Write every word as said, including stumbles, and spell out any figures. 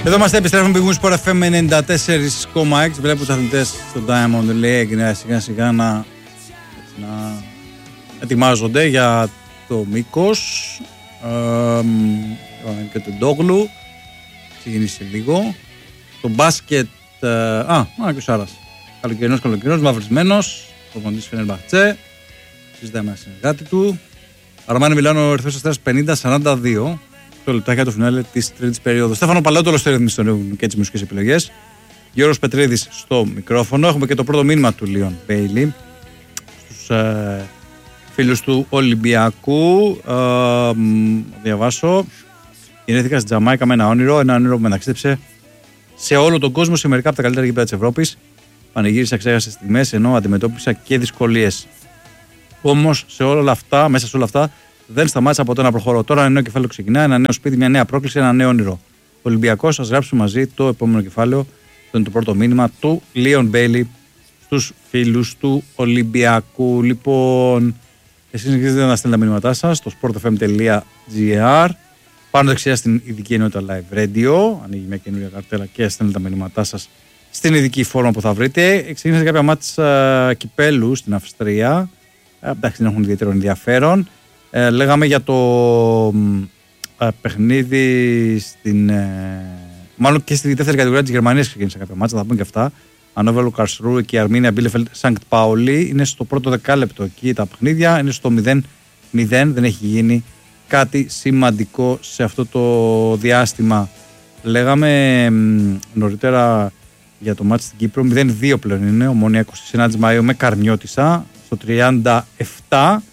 Εδώ είμαστε, επιστρέφουμε πηγούν Sport εφ εμ ενενήντα τέσσερα κόμμα έξι. Βλέπω τους αθλητές στο Diamond League σιγά σιγά να, να ετοιμάζονται για το μήκος. Ε, και τον Ντόγλου. Ξεκινήσει λίγο. Το μπάσκετ. Ε, α, α, και ο Σάρας. Καλοκαιρινός, καλοκαιρινός, μαυρισμένος. Προπονητής Φενερμπαχτσέ. Συζητάμε ένα συνεργάτη του. Αρμάνι Μιλάνο, Ερυθρός Αστέρας πενήντα σαράντα δύο. Το λεπτά για το φινάλε της τρίτης περίοδου. Στέφανο Παλαιότολο στο ρυθμιστήριο και τις μουσικές επιλογές. Γιώργος Πετρίδης στο μικρόφωνο. Έχουμε και το πρώτο μήνυμα του Λίον Μπέιλι στους ε, φίλους του Ολυμπιακού. Ε, διαβάσω. Γεννήθηκα στην Τζαμάικα με ένα όνειρο. Ένα όνειρο που με ταξίδεψε σε όλο τον κόσμο, σε μερικά από τα καλύτερα γήπεδα της Ευρώπης. Πανηγύρισα ξέχασες στιγμές ενώ αντιμετώπισα και δυσκολίες. Όμως σε όλα αυτά, μέσα σε όλα αυτά, δεν σταμάτησα ποτέ να προχωρώ. Τώρα ένα νέο κεφάλαιο ξεκινά, ένα νέο σπίτι, μια νέα πρόκληση, ένα νέο όνειρο. Ολυμπιακός, ας γράψουμε μαζί το επόμενο κεφάλαιο. Αυτό είναι το πρώτο μήνυμα του Λίον Μπέιλι στους φίλους του Ολυμπιακού. Λοιπόν, εσείς συνεχίζετε να στέλνετε τα μηνύματά σας στο sportfm τελεία gr. Πάνω δεξιά στην ειδική ενότητα Live Radio. Ανοίγει μια καινούργια καρτέλα και στέλνετε τα μηνύματά σας στην ειδική φόρμα που θα βρείτε. Ξεκίνησε κάποια μάτς uh, κυπέλου στην Αυστρία. Uh, εντάξει, δεν έχουν ιδιαίτερο ενδιαφέρον. Ε, λέγαμε για το ε, παιχνίδι στην. Ε, μάλλον και στη δεύτερη κατηγορία της Γερμανίας ξεκίνησε κάποια μάτσα, θα πούμε και αυτά. Ανόβελο Καρσρούε και η Αρμίνια Μπίλεφελτ Σανκτ Πάολι. Είναι στο πρώτο δεκάλεπτο εκεί τα παιχνίδια. Είναι στο μηδέν μηδέν. Δεν έχει γίνει κάτι σημαντικό σε αυτό το διάστημα. Λέγαμε μ, νωρίτερα για το μάτς στην Κύπρο. μηδέν δύο πλέον είναι. Ομόνια είκοσι ένα Μαΐου με Καρμιώτισσα στο τριάντα επτά.